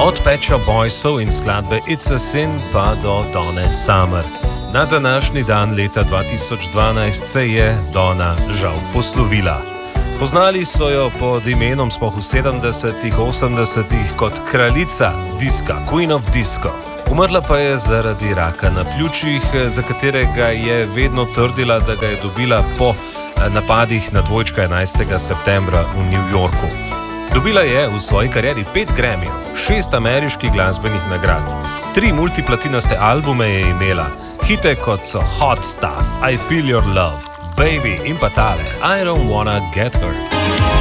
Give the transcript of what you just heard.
Od Pet Shop Boysov in skladbe It's a Sin pa do Donne Summer. Na današnji dan leta 2012 se je Donna žal poslovila. Poznali so jo pod imenom sploh v 70-ih, 80-ih kot kraljica diska, Queen of Disco. Umrla pa je zaradi raka na pljučih, za katerega je vedno trdila, da ga je dobila po napadih na dvojčka 11. septembra v New Yorku. Dobila je v svoji karieri 5 Grammyjev, 6 ameriških glasbenih nagrad, 3 multiplatinaste albume je imela, hite kot so Hot Stuff, I Feel Your Love, Baby in pa tale I Don't Wanna Get Hurt.